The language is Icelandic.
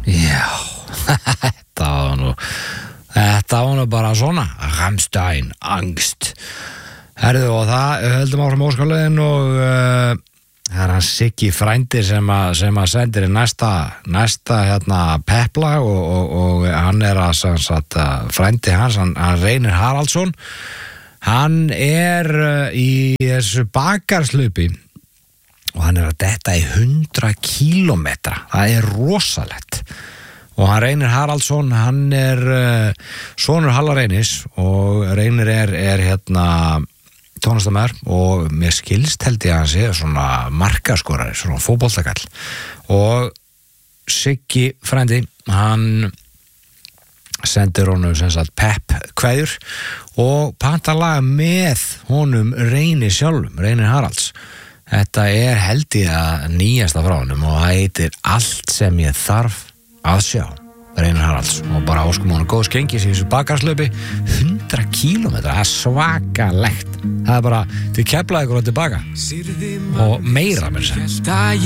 Já, þetta var nú bara svona Rammstein, Angst. Herðu, og það höldum áfram óskalögin og það hann Siggi frændi sem að sendir í næsta hérna pepplag og hann að sem sagt frændi hans, hann Reynir Haraldsson. Hann í þessu bakarslaupi og hann að detta í 100 kílómetra. Það rosalegt. Og hann Reynir Haraldsson, hann sonur Halla Reynis og Reynir hérna tónlistarmaður og mér skilst held ég að hann sé svona markaskorari, svona fótboltakall. Og Siggi frændi, hann sendir honum sem sagt pepp kveður og pantar lag með honum Reyni sjálfum, Reynir Haralds. Þetta held ég að nýjasta frá honum og það heitir Allt sem ég þarf að sjá, Reynir Haralds, og bara óskum honum góðs gengis í þessu bakarslaupi. 100 kílómetra, það svakalegt. Það bara til Keflavíkur og tilbaka og meira með þess.